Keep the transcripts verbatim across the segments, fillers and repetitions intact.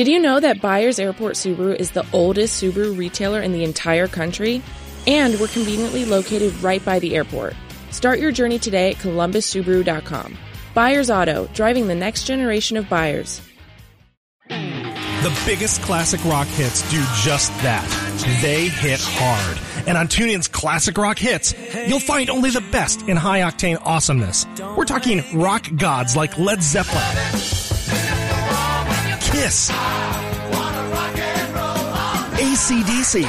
Did you know that Byers Airport Subaru is the oldest Subaru retailer in the entire country? And we're conveniently located right by the airport. Start your journey today at columbus subaru dot com. Byers Auto, driving the next generation of buyers. The biggest classic rock hits do just that. They hit hard. And on TuneIn's Classic Rock Hits, you'll find only the best in high-octane awesomeness. We're talking rock gods like Led Zeppelin, Kiss, A C D C,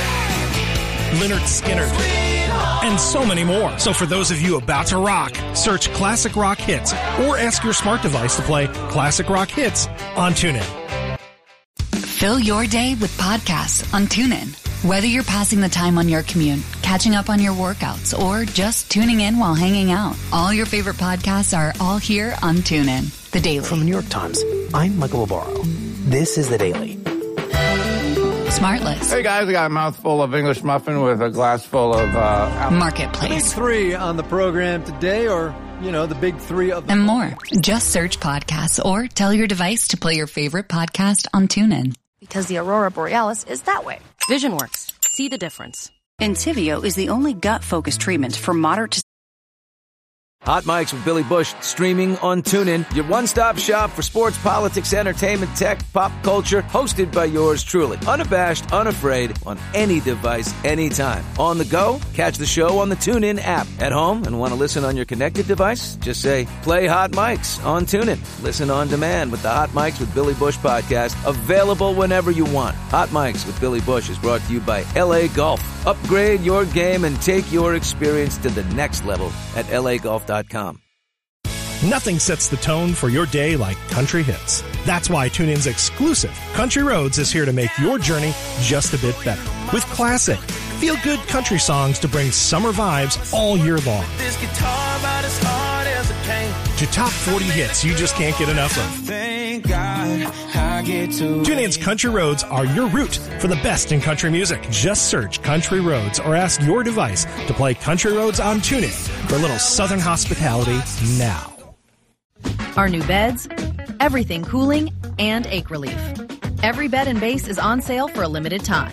Lynyrd Skynyrd, and so many more. So for those of you about to rock, search Classic Rock Hits or ask your smart device to play Classic Rock Hits on TuneIn. Fill your day with podcasts on TuneIn. Whether you're passing the time on your commute, catching up on your workouts, or just tuning in while hanging out, all your favorite podcasts are all here on TuneIn. The Daily. From the New York Times, I'm Michael Navarro. This is The Daily. Smartless. Hey guys, I got a mouthful of English muffin with a glass full of uh, Marketplace. The big three on the program today, or, you know, the big three of the and more. Just search podcasts or tell your device to play your favorite podcast on TuneIn. Because the Aurora Borealis is that way. VisionWorks. See the difference. Entyvio is the only gut-focused treatment for moderate to... Hot Mics with Billy Bush, streaming on TuneIn. Your one-stop shop for sports, politics, entertainment, tech, pop culture. Hosted by yours truly. Unabashed, unafraid, on any device, anytime. On the go? Catch the show on the TuneIn app. At home and want to listen on your connected device? Just say, play Hot Mics on TuneIn. Listen on demand with the Hot Mics with Billy Bush podcast. Available whenever you want. Hot Mics with Billy Bush is brought to you by L A Golf. Upgrade your game and take your experience to the next level at L A golf dot com. Nothing sets the tone for your day like country hits. That's why TuneIn's exclusive Country Roads is here to make your journey just a bit better. With classic, feel-good country songs to bring summer vibes all year long. This guitar about as hard as it came. To top forty hits you just can't get enough of. Thank God I get to TuneIn's Country Roads are your route for the best in country music. Just search Country Roads or ask your device to play Country Roads on TuneIn for a little Southern hospitality now. Our new beds, everything cooling, and ache relief. Every bed and base is on sale for a limited time.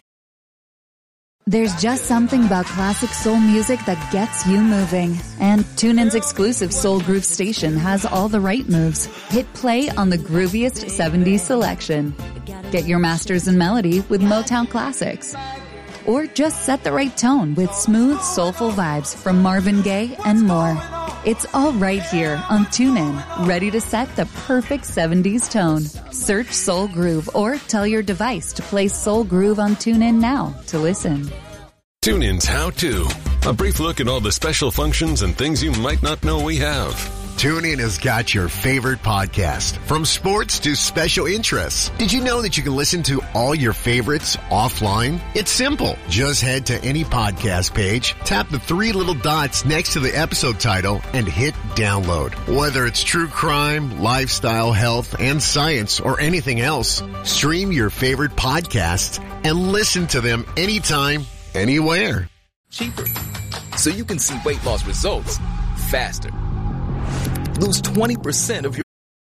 There's just something about classic soul music that gets you moving. And TuneIn's exclusive Soul Groove station has all the right moves. Hit play on the grooviest seventies selection. Get your masters in melody with Motown classics. Or just set the right tone with smooth, soulful vibes from Marvin Gaye and more. It's all right here on TuneIn, ready to set the perfect seventies tone. Search Soul Groove or tell your device to play Soul Groove on TuneIn now to listen. TuneIn's How To. A brief look at all the special functions and things you might not know we have. TuneIn has got your favorite podcast, from sports to special interests. Did you know that you can listen to all your favorites offline? It's simple. Just head to any podcast page, tap the three little dots next to the episode title, and hit download. Whether it's true crime, lifestyle, health, and science, or anything else, stream your favorite podcasts and listen to them anytime, anywhere. Cheaper, so you can see weight loss results faster. Lose twenty percent of your...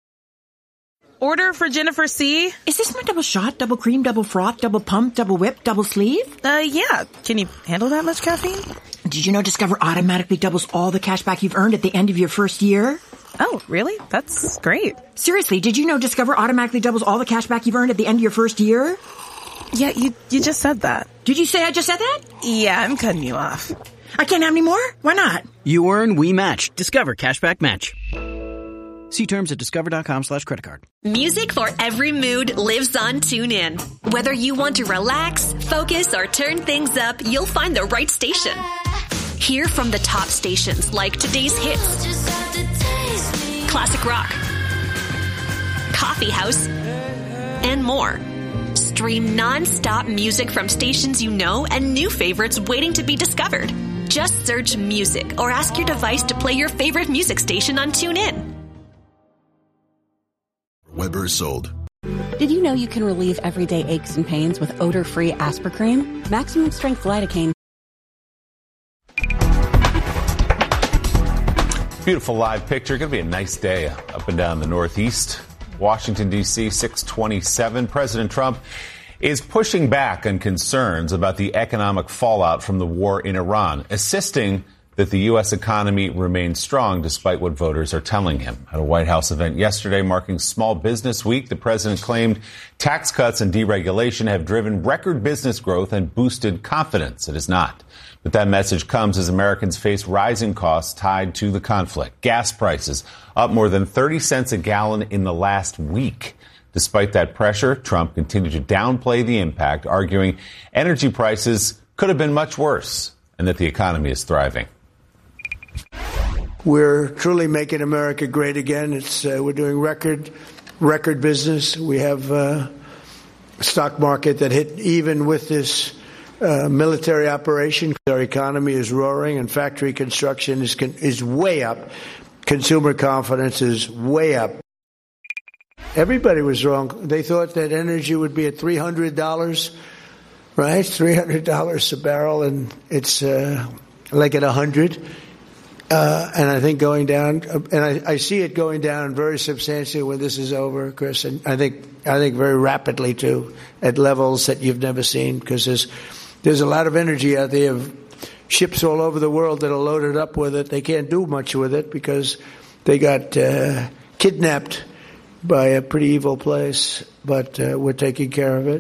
Order for Jennifer C. Is this my double shot, double cream, double froth, double pump, double whip, double sleeve? Uh, yeah. Can you handle that much caffeine? Did you know Discover automatically doubles all the cash back you've earned at the end of your first year? Oh, really? That's great. Seriously, did you know Discover automatically doubles all the cash back you've earned at the end of your first year? Yeah, you you just said that. Did you say I just said that? Yeah, I'm cutting you off. I can't have any more? Why not? You earn, we match. Discover Cashback Match. See terms at discover.com slash credit card. Music for every mood lives on TuneIn. Whether you want to relax, focus, or turn things up, you'll find the right station. Hear from the top stations like today's hits, classic rock, coffee house, and more. Stream non-stop music from stations you know and new favorites waiting to be discovered. Just search music or ask your device to play your favorite music station on TuneIn. Weber sold. Did you know you can relieve everyday aches and pains with odor-free Aspercreme? Maximum strength lidocaine. Beautiful live picture. Going to be a nice day up and down the Northeast. Washington, D C, six twenty-seven. President Trump is pushing back on concerns about the economic fallout from the war in Iran, insisting that the U S economy remains strong despite what voters are telling him. At a White House event yesterday marking Small Business Week, the president claimed tax cuts and deregulation have driven record business growth and boosted confidence. It is not. But that message comes as Americans face rising costs tied to the conflict. Gas prices up more than thirty cents a gallon in the last week. Despite that pressure, Trump continued to downplay the impact, arguing energy prices could have been much worse and that the economy is thriving. We're truly making America great again. It's uh, we're doing record record business. We have uh, a stock market that hit even with this uh, military operation. Our economy is roaring, and factory construction is is way up. Consumer confidence is way up. Everybody was wrong. They thought that energy would be at three hundred dollars, right? three hundred dollars a barrel, and it's uh, like at one hundred. Uh, and I think going down, and I, I see it going down very substantially when this is over, Chris. And I think, I think very rapidly too, at levels that you've never seen, because there's, there's a lot of energy out there of ships all over the world that are loaded up with it. They can't do much with it because they got uh, kidnapped by a pretty evil place, but uh, we're taking care of it.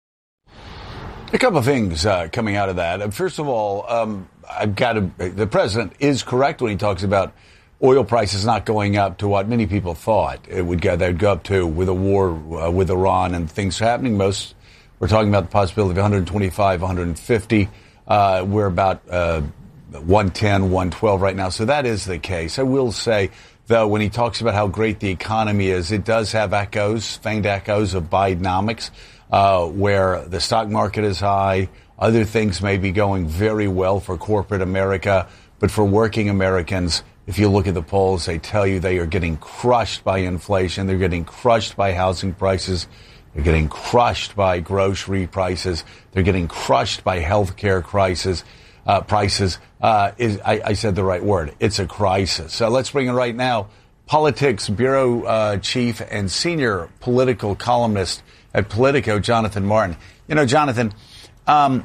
A couple of things uh, coming out of that. First of all, um, I've got to, the president is correct when he talks about oil prices not going up to what many people thought it would go. They would go up to with a war uh, with Iran and things happening. Most we're talking about the possibility of one twenty-five, one fifty. Uh, we're about uh, one ten, one twelve right now. So that is the case. I will say, though, when he talks about how great the economy is, it does have echoes, faint echoes of Bidenomics, uh, where the stock market is high. Other things may be going very well for corporate America, but for working Americans, if you look at the polls, they tell you they are getting crushed by inflation. They're getting crushed by housing prices. They're getting crushed by grocery prices. They're getting crushed by health care crisis, uh, prices. Uh, is, I, I said the right word. It's a crisis. So let's bring in right now Politics Bureau uh, Chief and Senior Political Columnist at Politico, Jonathan Martin. You know, Jonathan, Um,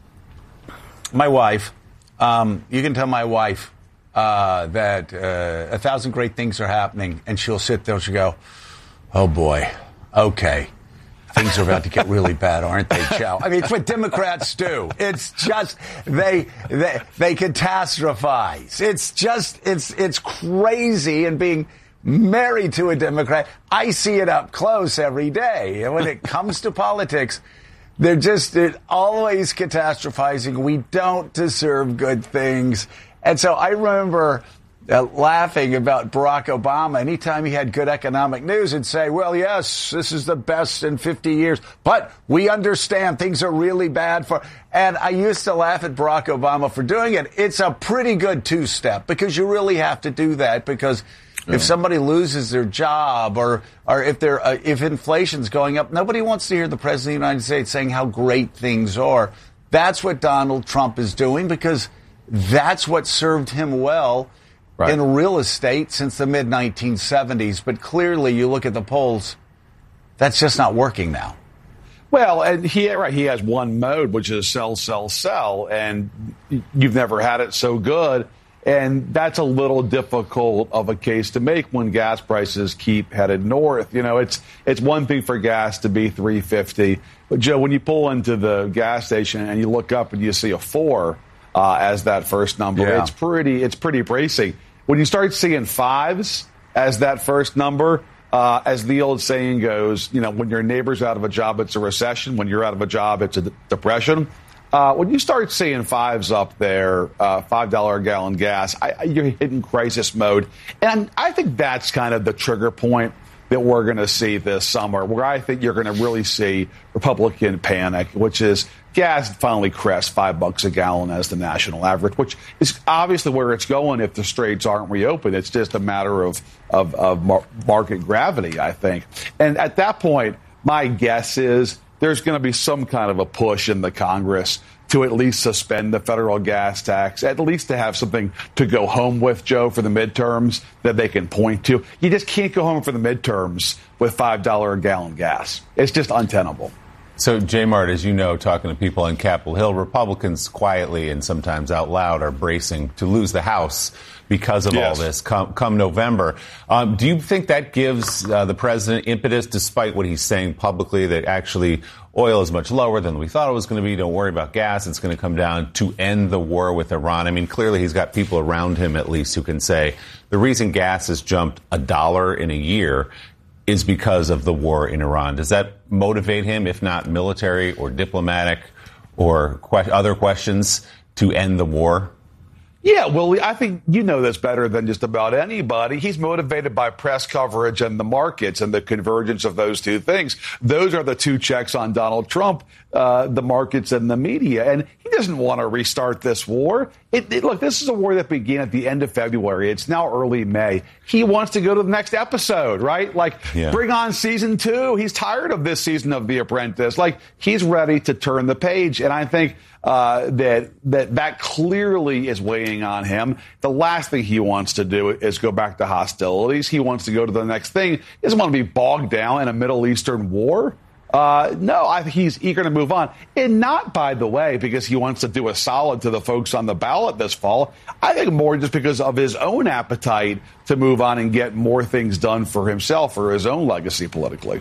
my wife, um, you can tell my wife uh, that uh, a thousand great things are happening, and she'll sit there and she'll go, oh, boy, okay, things are about to get really bad, aren't they, Joe? I mean, it's what Democrats do. It's just they they they catastrophize. It's just it's it's crazy, and being married to a Democrat, I see it up close every day. And when it comes to politics, they're just they're always catastrophizing. We don't deserve good things. And so I remember uh, laughing about Barack Obama. Anytime he had good economic news, he'd say, well, yes, this is the best in fifty years. But we understand things are really bad for. And I used to laugh at Barack Obama for doing it. It's a pretty good two-step, because you really have to do that, because if somebody loses their job, or or if they're uh, if inflation's going up, nobody wants to hear the president of the United States saying how great things are. That's what Donald Trump is doing, because that's what served him well right. in real estate since the mid nineteen seventies. But clearly, you look at the polls, that's just not working now. Well, and he right, he has one mode, which is sell, sell, sell, and you've never had it so good. And that's a little difficult of a case to make when gas prices keep headed north. You know, it's it's one thing for gas to be three fifty, but Joe, when you pull into the gas station and you look up and you see a four uh, as that first number, yeah. it's pretty it's pretty bracing. When you start seeing fives as that first number, uh, as the old saying goes, you know, when your neighbor's out of a job, it's a recession. When you're out of a job, it's a d- depression. Uh, when you start seeing fives up there, uh, five dollars a gallon gas, I, I, you're hitting crisis mode. And I think that's kind of the trigger point that we're going to see this summer, where I think you're going to really see Republican panic, which is gas finally crests five bucks a gallon as the national average, which is obviously where it's going if the straits aren't reopened. It's just a matter of, of, of mar- market gravity, I think. And at that point, my guess is there's going to be some kind of a push in the Congress to at least suspend the federal gas tax, at least to have something to go home with, Joe, for the midterms that they can point to. You just can't go home for the midterms with five dollars a gallon gas. It's just untenable. So, J Mart, as you know, talking to people on Capitol Hill, Republicans quietly and sometimes out loud are bracing to lose the House because of yes. all this come, come November. Um, do you think that gives uh, the president impetus, despite what he's saying publicly, that actually oil is much lower than we thought it was going to be? Don't worry about gas. It's going to come down to end the war with Iran. I mean, clearly he's got people around him, at least, who can say the reason gas has jumped a dollar in a year is because of the war in Iran. Does that motivate him, if not military or diplomatic or que- other questions, to end the war? Yeah, well, I think you know this better than just about anybody. He's motivated by press coverage and the markets and the convergence of those two things. Those are the two checks on Donald Trump, uh, the markets and the media. And he doesn't want to restart this war. It, it, look, this is a war that began at the end of February. It's now early May. He wants to go to the next episode, right? Like, yeah. bring on season two. He's tired of this season of The Apprentice. Like, he's ready to turn the page. And I think uh, that that that clearly is weighing on him. The last thing he wants to do is go back to hostilities. He wants to go to the next thing. He doesn't want to be bogged down in a Middle Eastern war. Uh, no, I think he's eager to move on. And not, by the way, because he wants to do a solid to the folks on the ballot this fall. I think more just because of his own appetite to move on and get more things done for himself or his own legacy politically.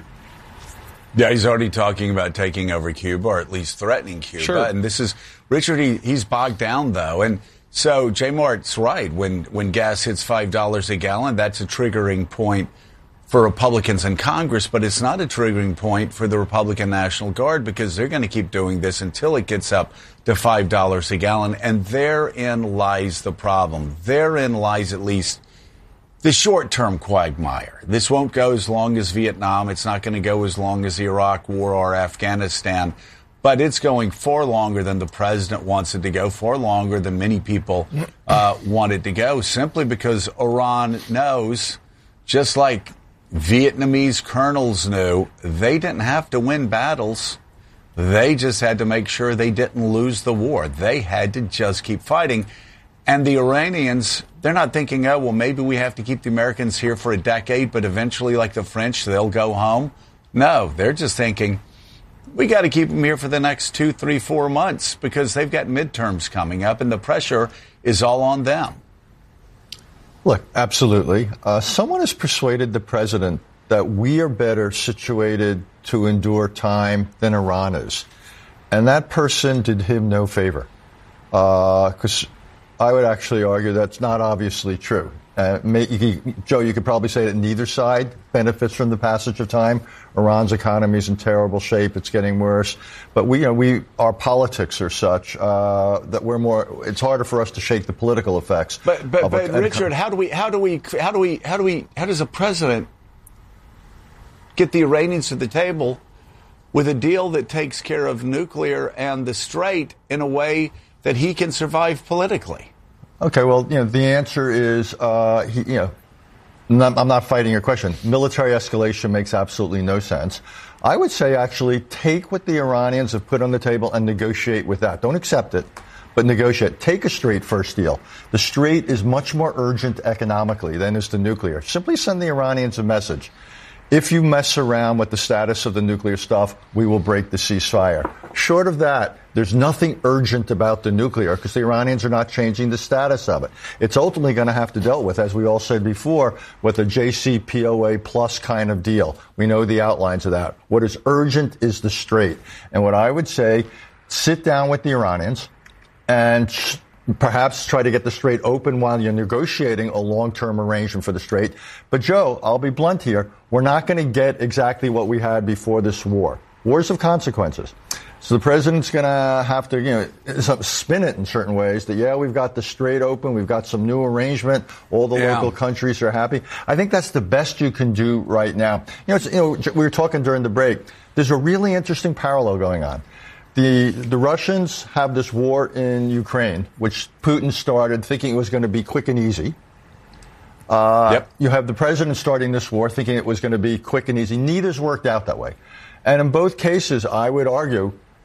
Yeah, he's already talking about taking over Cuba, or at least threatening Cuba. Sure. And this is, Richard, he, he's bogged down, though. And so J Mart's right. When, when gas hits five dollars a gallon, that's a triggering point for Republicans in Congress, but it's not a triggering point for the Republican National Guard, because they're going to keep doing this until it gets up to five dollars a gallon. And therein lies the problem. Therein lies at least the short-term quagmire. This won't go as long as Vietnam. It's not going to go as long as the Iraq War or Afghanistan. But it's going far longer than the president wants it to go, far longer than many people uh, want it to go, simply because Iran knows, just like Vietnamese colonels knew, they didn't have to win battles. They just had to make sure they didn't lose the war. They had to just keep fighting. And the Iranians, they're not thinking, oh, well, maybe we have to keep the Americans here for a decade, but eventually, like the French, they'll go home. No, they're just thinking, we got to keep them here for the next two, three, four months because they've got midterms coming up and the pressure is all on them. Look, absolutely. Uh, someone has persuaded the president that we are better situated to endure time than Iran is. And that person did him no favor. Because uh, I would actually argue that's not obviously true. Uh, may, you could, Joe, you could probably say that neither side benefits from the passage of time. Iran's economy is in terrible shape; it's getting worse. But we, you know, we our politics are such uh, that we're more. It's harder for us to shake the political effects. But, but, but a, Richard, how do we, how do we, how do we, how do we, how does a president get the Iranians to the table with a deal that takes care of nuclear and the Strait in a way that he can survive politically? Okay, well, you know, the answer is, uh, he, you know, not, I'm not fighting your question. Military escalation makes absolutely no sense. I would say, actually, take what the Iranians have put on the table and negotiate with that. Don't accept it, but negotiate. Take a Strait first deal. The Strait is much more urgent economically than is the nuclear. Simply send the Iranians a message. If you mess around with the status of the nuclear stuff, we will break the ceasefire. Short of that, there's nothing urgent about the nuclear because the Iranians are not changing the status of it. It's ultimately going to have to deal with, as we all said before, with a J C P O A plus kind of deal. We know the outlines of that. What is urgent is the Strait. And what I would say, sit down with the Iranians and sh- perhaps try to get the Strait open while you're negotiating a long-term arrangement for the Strait. But, Joe, I'll be blunt here. We're not going to get exactly what we had before this war. Wars have consequences. So the president's going to have to, you know, spin it in certain ways that, yeah, we've got the Strait open. We've got some new arrangement. All the yeah. local countries are happy. I think that's the best you can do right now. You know, it's, you know, we were talking during the break. There's a really interesting parallel going on. The the Russians have this war in Ukraine, which Putin started thinking it was going to be quick and easy. Uh, yep. You have the president starting this war thinking it was going to be quick and easy. Neither's worked out that way. And in both cases, I would argue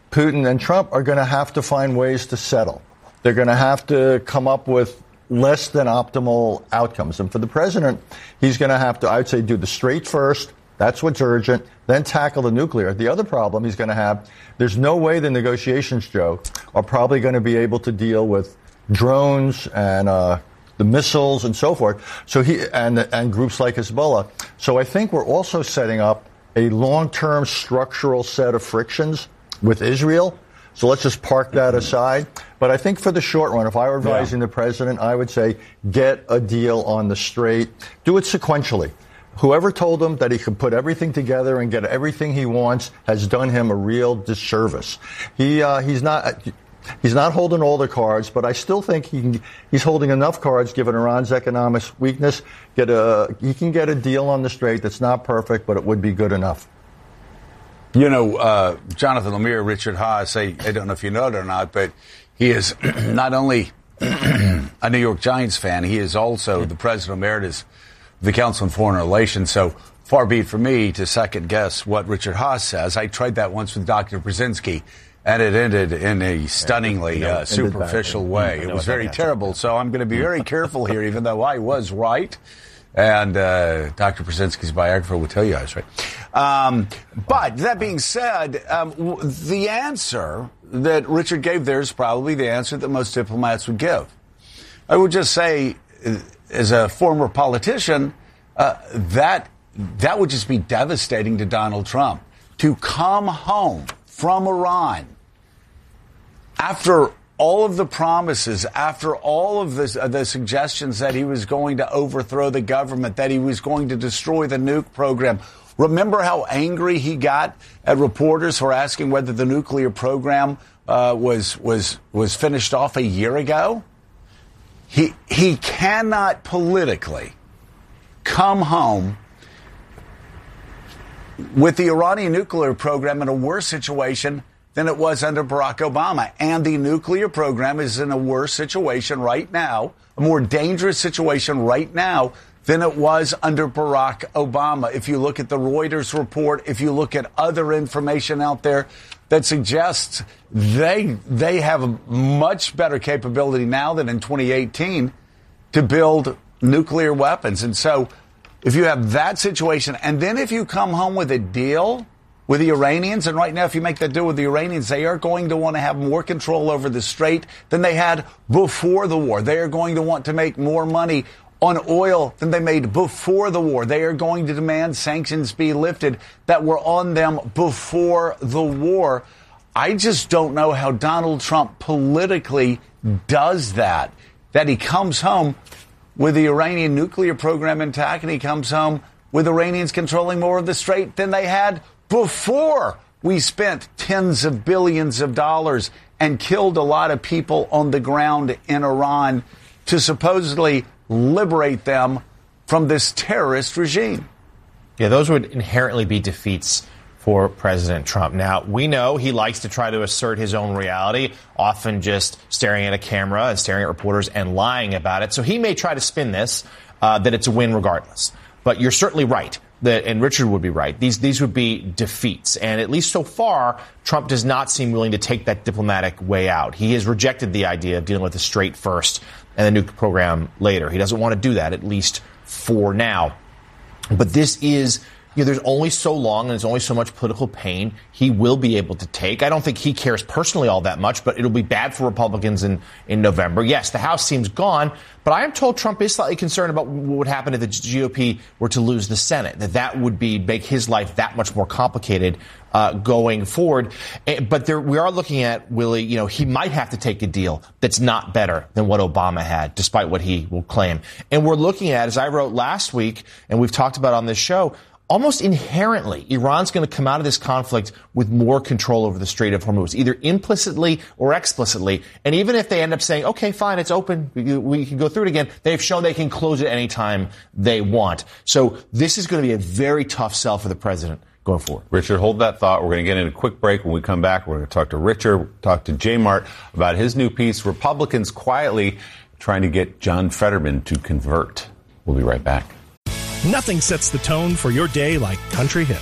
Putin and Trump are going to have to find ways to settle. They're going to have to come up with less than optimal outcomes. And for the president, he's going to have to, I would say, do the straight first. That's what's urgent. Then tackle the nuclear. The other problem he's going to have, there's no way the negotiations, Joe, are probably going to be able to deal with drones and uh, the missiles and so forth. So he and and groups like Hezbollah. So I think we're also setting up a long-term structural set of frictions with Israel. So let's just park that aside. But I think for the short run, if I were advising yeah. the president, I would say get a deal on the straight. Do it sequentially. Whoever told him that he could put everything together and get everything he wants has done him a real disservice. He uh, he's not he's not holding all the cards, but I still think he can, he's holding enough cards given Iran's economic weakness. Get a he can get a deal on the straight that's not perfect, but it would be good enough. You know, uh, Jonathan Lemire, Richard Haas, I, I don't know if you know it or not, but he is not only a New York Giants fan, he is also the president emeritus of the Council on Foreign Relations. So far be it for me to second guess what Richard Haas says. I tried that once with Doctor Brzezinski, and it ended in a stunningly uh, superficial way. It was very terrible. So I'm going to be very careful here, even though I was right. And uh, Doctor Brzezinski's biographer will tell you I was right. Um, but that being said, um, w- the answer that Richard gave there is probably the answer that most diplomats would give. I would just say, as a former politician, uh, that that would just be devastating to Donald Trump. To come home from Iran after all of the promises, after all of this, uh, the suggestions that he was going to overthrow the government, that he was going to destroy the nuke program. Remember how angry he got at reporters who were asking whether the nuclear program uh, was was was finished off a year ago? He he cannot politically come home with the Iranian nuclear program in a worse situation than it was under Barack Obama. And the nuclear program is in a worse situation right now, a more dangerous situation right now than it was under Barack Obama. If you look at the Reuters report, if you look at other information out there that suggests they they have a much better capability now than in twenty eighteen to build nuclear weapons. And so if you have that situation, and then if you come home with a deal with the Iranians, and right now if you make that deal with the Iranians, they are going to want to have more control over the Strait than they had before the war. They are going to want to make more money on oil than they made before the war. They are going to demand sanctions be lifted that were on them before the war. I just don't know how Donald Trump politically does that, that he comes home with the Iranian nuclear program intact and he comes home with Iranians controlling more of the Strait than they had before we spent tens of billions of dollars and killed a lot of people on the ground in Iran to supposedly liberate them from this terrorist regime. Yeah, those would inherently be defeats for President Trump. Now, we know he likes to try to assert his own reality, often just staring at a camera and staring at reporters and lying about it. So he may try to spin this, uh, that it's a win regardless. But you're certainly right. That, and Richard would be right. These these would be defeats. And at least so far, Trump does not seem willing to take that diplomatic way out. He has rejected the idea of dealing with the Strait first and the nuke program later. He doesn't want to do that, at least for now. But this is, you know, there's only so long and there's only so much political pain he will be able to take. I don't think he cares personally all that much, but it'll be bad for Republicans in, in November. Yes, the House seems gone, but I am told Trump is slightly concerned about what would happen if the G O P were to lose the Senate, that that would be make his life that much more complicated uh, going forward. But there, we are looking at, Willie, you know, he might have to take a deal that's not better than what Obama had, despite what he will claim. And we're looking at, as I wrote last week, and we've talked about on this show, almost inherently, Iran's going to come out of this conflict with more control over the Strait of Hormuz, either implicitly or explicitly. And even if they end up saying, okay, fine, it's open, we, we can go through it again, they've shown they can close it any time they want. So this is going to be a very tough sell for the president going forward. Richard, hold that thought. We're going to get in a quick break. When we come back, we're going to talk to Richard, talk to J Mart about his new piece, Republicans Quietly Trying to Get John Fetterman to Convert. We'll be right back. Nothing sets the tone for your day like country hits.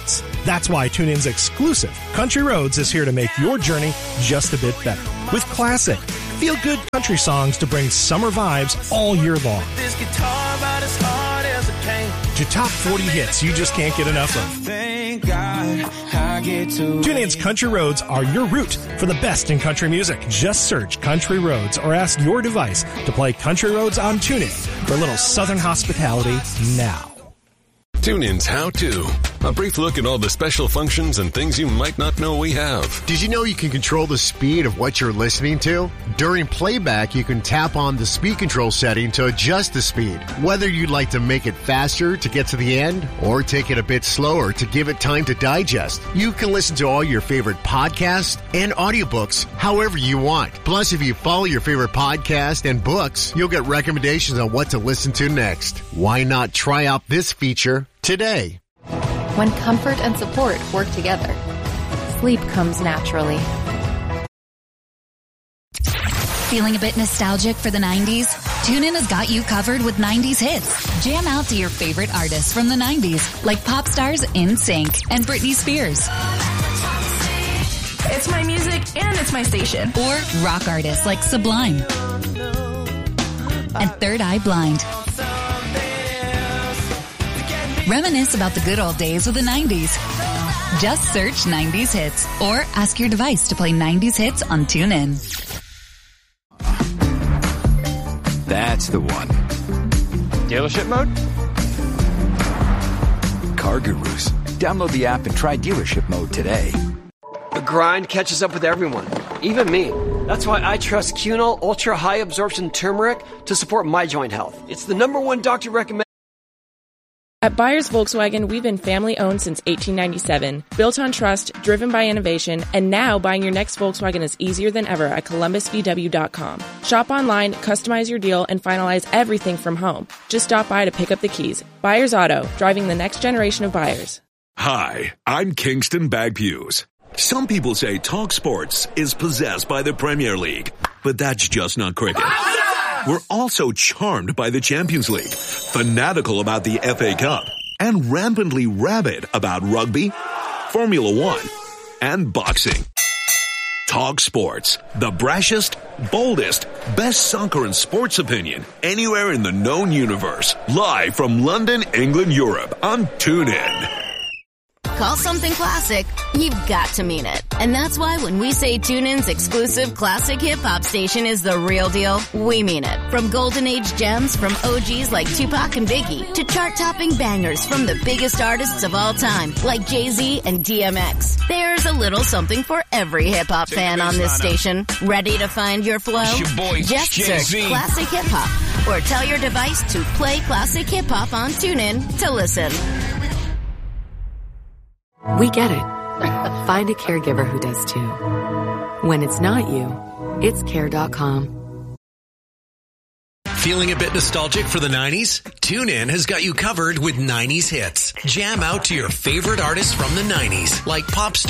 That's why TuneIn's exclusive Country Roads is here to make your journey just a bit better. With classic, feel-good country songs to bring summer vibes all year long. This guitar about as hard as a cane. To top forty hits you just can't get enough of. Thank God I get to. TuneIn's Country Roads are your route for the best in country music. Just search Country Roads or ask your device to play Country Roads on TuneIn for a little Southern hospitality now. TuneIn's How To. A brief look at all the special functions and things you might not know we have. Did you know you can control the speed of what you're listening to? During playback, you can tap on the speed control setting to adjust the speed. Whether you'd like to make it faster to get to the end or take it a bit slower to give it time to digest, you can listen to all your favorite podcasts and audiobooks however you want. Plus, if you follow your favorite podcast and books, you'll get recommendations on what to listen to next. Why not try out this feature today? When comfort and support work together, sleep comes naturally. Feeling a bit nostalgic for the nineties? TuneIn has got you covered with nineties hits. Jam out to your favorite artists from the nineties, like pop stars NSYNC and Britney Spears. It's my music and it's my station. Or rock artists like Sublime and Third Eye Blind. Reminisce about the good old days with the nineties. Just search nineties hits or ask your device to play nineties hits on TuneIn. That's the one. Dealership mode? Car Gurus. Download the app and try dealership mode today. The grind catches up with everyone, even me. That's why I trust Cunol Ultra High Absorption Turmeric to support my joint health. It's the number one doctor recommended. At Byers Volkswagen, we've been family-owned since eighteen ninety-seven, built on trust, driven by innovation, and now buying your next Volkswagen is easier than ever at Columbus V W dot com. Shop online, customize your deal, and finalize everything from home. Just stop by to pick up the keys. Byers Auto, driving the next generation of buyers. Hi, I'm Kingston Bagpues. Some people say Talk Sports is possessed by the Premier League, but that's just not cricket. We're also charmed by the Champions League, fanatical about the F A Cup, and rampantly rabid about rugby, Formula One, and boxing. Talk Sports, the brashest, boldest, best soccer and sports opinion anywhere in the known universe. Live from London, England, Europe on TuneIn. Call something classic, you've got to mean it. And that's why when we say TuneIn's exclusive classic hip-hop station is the real deal, we mean it. From golden age gems from O Gs like Tupac and Biggie to chart-topping bangers from the biggest artists of all time like Jay-Z and D M X. There's a little something for every hip-hop fan on this station. Ready to find your flow? Your boy, Just Jay-Z. search classic hip-hop or tell your device to play classic hip-hop on TuneIn to listen. We get it. Find a caregiver who does too. When it's not you, it's care dot com. Feeling a bit nostalgic for the nineties? TuneIn has got you covered with nineties hits. Jam out to your favorite artists from the nineties, like pop stars.